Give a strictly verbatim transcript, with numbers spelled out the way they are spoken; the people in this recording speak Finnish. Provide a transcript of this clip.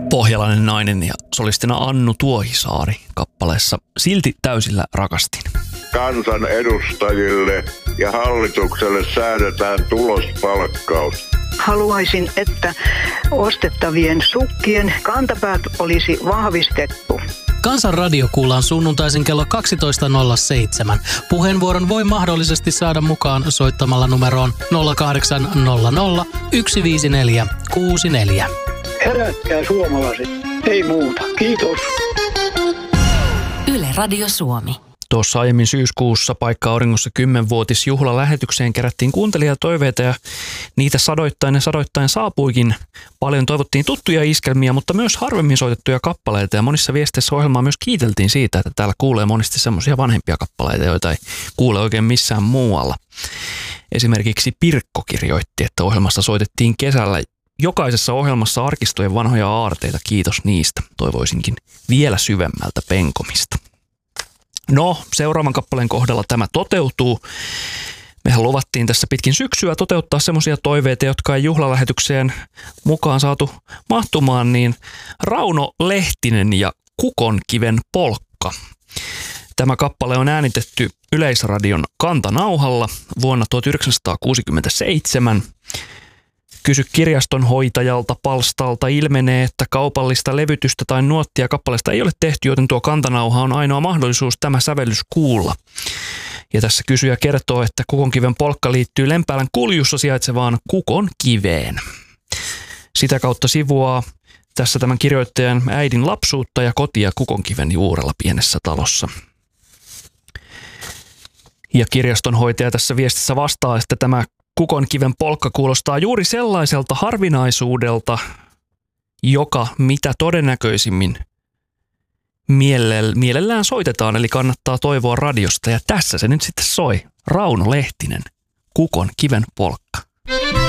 Pohjalainen nainen ja solistina Annu Tuohisaari kappaleessa Silti täysillä rakastin. Kansan edustajille ja hallitukselle säädetään tulospalkkaus. Haluaisin, että ostettavien sukkien kantapäät olisi vahvistettu. Kansan radio kuullaan sunnuntaisin kello kaksitoista nolla seitsemän. Puheenvuoron voi mahdollisesti saada mukaan soittamalla numeroon nolla kahdeksan nolla nolla yksi viisi neljä kuusi neljä. Herätkää suomalaiset, ei muuta. Kiitos. Yle Radio Suomi. Tuossa aiemmin syyskuussa Paikka Auringossa kymmenvuotisjuhlalähetykseen kerättiin kuuntelijatoiveita ja niitä sadoittain ja sadoittain saapuikin. Paljon toivottiin tuttuja iskelmiä, mutta myös harvemmin soitettuja kappaleita ja monissa viesteissä ohjelmaa myös kiiteltiin siitä, että täällä kuulee monesti semmoisia vanhempia kappaleita, joita ei kuule oikein missään muualla. Esimerkiksi Pirkko kirjoitti, että ohjelmassa soitettiin kesällä jokaisessa ohjelmassa arkistojen vanhoja aarteita, kiitos niistä. Toivoisinkin vielä syvemmältä penkomista. No, seuraavan kappaleen kohdalla tämä toteutuu. Mehän luvattiin tässä pitkin syksyä toteuttaa semmoisia toiveita, jotka ei juhlalähetykseen mukaan saatu mahtumaan, niin Rauno Lehtinen ja Kukonkiven polkka. Tämä kappale on äänitetty Yleisradion kantanauhalla vuonna tuhatyhdeksänsataakuusikymmentäseitsemän. Kysy kirjastonhoitajalta palstalta ilmenee, että kaupallista levytystä tai nuottia kappaleesta ei ole tehty, joten tuo kantanauha on ainoa mahdollisuus tämä sävellys kuulla. Ja tässä kysyjä kertoo, että Kukonkiven polkka liittyy Lempäälän Kuljussa sijaitsevaan Kukonkiveen. Sitä kautta sivuaa tässä tämän kirjoittajan äidin lapsuutta ja kotia Kukonkiven juurella pienessä talossa. Ja kirjastonhoitaja tässä viestissä vastaa, että tämä Kukonkiven polkka kuulostaa juuri sellaiselta harvinaisuudelta, joka mitä todennäköisimmin mielellään soitetaan, eli kannattaa toivoa radiosta. Ja tässä se nyt sitten soi. Rauno Lehtinen, Kukonkiven polkka.